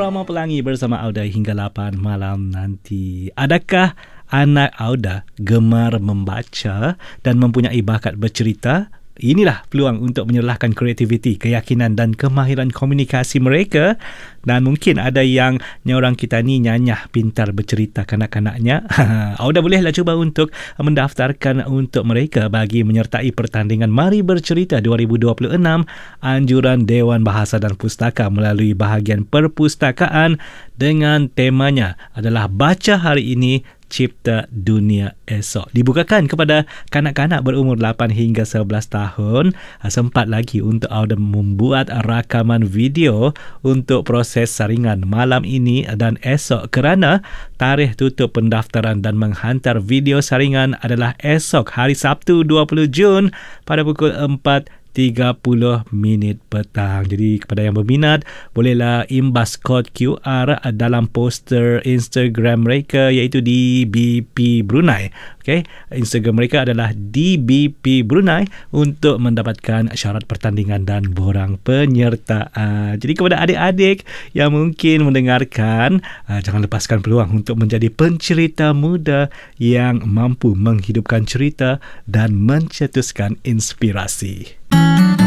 Drama Pelangi bersama Auda hingga 8 malam nanti. Adakah anak Auda gemar membaca dan mempunyai bakat bercerita? Inilah peluang untuk menyerlahkan kreativiti, keyakinan dan kemahiran komunikasi mereka. Dan mungkin ada yang orang kita ni nyanyah pintar bercerita kanak-kanaknya. Auda bolehlah cuba untuk mendaftarkan untuk mereka bagi menyertai pertandingan Mari Bercerita 2026 anjuran Dewan Bahasa dan Pustaka melalui bahagian perpustakaan dengan temanya adalah Baca Hari Ini, Cipta Dunia Esok. Dibukakan kepada kanak-kanak berumur 8 hingga 11 tahun. Sempat lagi untuk Auda membuat rakaman video untuk proses saringan malam ini dan esok kerana tarikh tutup pendaftaran dan menghantar video saringan adalah esok hari Sabtu 20 Jun pada pukul 4:30 petang. Jadi kepada yang berminat, bolehlah imbas kod QR dalam poster Instagram mereka iaitu DBP Brunei. Okay? Instagram mereka adalah DBP Brunei untuk mendapatkan syarat pertandingan dan borang penyertaan. Jadi kepada adik-adik yang mungkin mendengarkan, jangan lepaskan peluang untuk menjadi pencerita muda yang mampu menghidupkan cerita dan mencetuskan inspirasi.